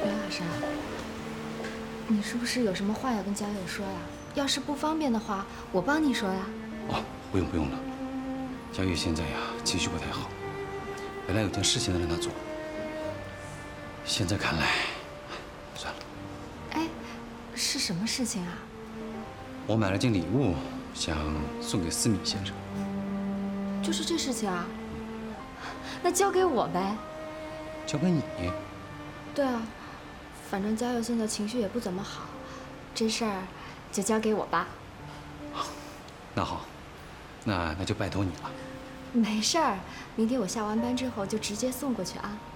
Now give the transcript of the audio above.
刘老师，你是不是有什么话要跟佳佑说呀？要是不方便的话，我帮你说呀。 哦，不用了。佳玉现在呀情绪不太好，本来有件事情要让她做，现在看来，算了。 哎，是什么事情啊？ 我买了件礼物，想送给思敏先生。 就是这事情啊？那交给我呗。 交给你？ 对啊，反正佳佑现在情绪也不怎么好，这事儿就交给我吧。 那好，那就拜托你了。 没事儿，明天我下完班之后就直接送过去啊。